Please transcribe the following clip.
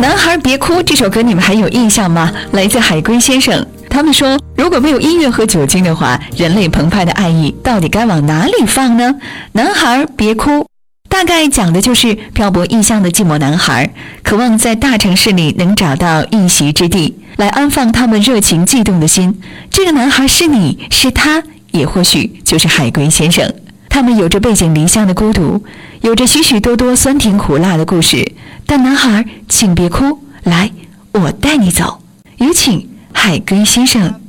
男孩别哭这首歌你们还有印象吗？来自海龟先生。他们说，如果没有音乐和酒精的话，人类澎湃的爱意到底该往哪里放呢？男孩别哭大概讲的就是漂泊异乡的寂寞男孩，渴望在大城市里能找到一席之地，来安放他们热情悸动的心。这个男孩是你，是他，也或许就是海龟先生。他们有着背井离乡的孤独，有着许许多多酸甜苦辣的故事。但男孩，请别哭，来，我带你走。有请海龟先生。